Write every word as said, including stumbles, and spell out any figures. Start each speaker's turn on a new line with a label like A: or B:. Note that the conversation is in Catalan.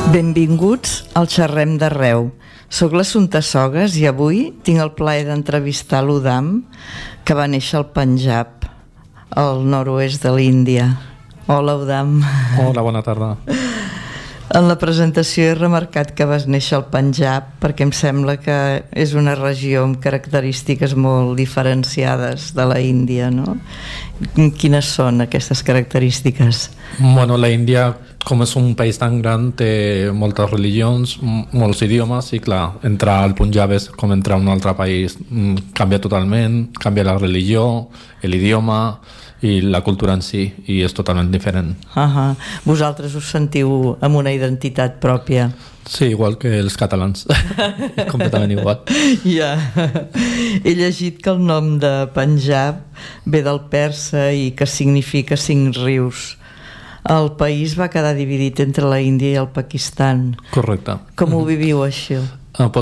A: Benvinguts al Xerrem d'Arreu. Soc l'Assumpta Sogas i avui tinc el plaer d'entrevistar l'Udham, que va néixer al Panjab, al nord-oest de l'Índia. Hola, Udham.
B: Hola, bona tarda.
A: En la presentació he remarcat que vas néixer al Panjab perquè em sembla que és una regió amb característiques molt diferenciades de la Índia, no? Quines són aquestes característiques?
B: Bueno, la Índia, com és un país tan gran, té moltes religions, molts idiomes, i clar, entrar al Punjab és com entrar a un altre país. Canvia totalment, canvia la religió, l'idioma i la cultura en si, i és totalment diferent.
A: Uh-huh. Vosaltres us sentiu amb una identitat pròpia?
B: Sí, igual que els catalans. Completament igual.
A: Ja. He llegit que el nom de Panjab ve del persa i que significa cinc rius. El país va quedar dividit entre la Índia i el Pakistan.
B: Correcte.
A: Com ho viviu, això?
B: Ah,